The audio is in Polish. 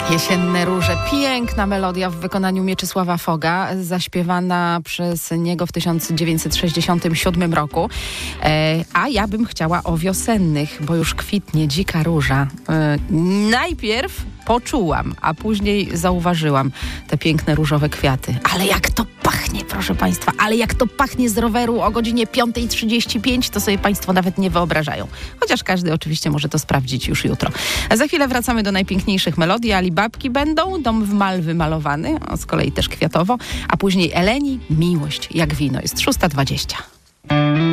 Jesienne róże. Piękna melodia w wykonaniu Mieczysława Foga, zaśpiewana przez niego w 1967 roku. A ja bym chciała o wiosennych, bo już kwitnie dzika róża. Najpierw poczułam, a później zauważyłam te piękne różowe kwiaty. Ale jak to pachnie, proszę Państwa, ale jak to pachnie z roweru o godzinie 5:35, to sobie Państwo nawet nie wyobrażają. Chociaż każdy oczywiście może to sprawdzić już jutro. A za chwilę wracamy do najpiękniejszych melodii. Alibabki będą, dom w mal wymalowany, z kolei też kwiatowo, a później Eleni, miłość jak wino. Jest 6:20.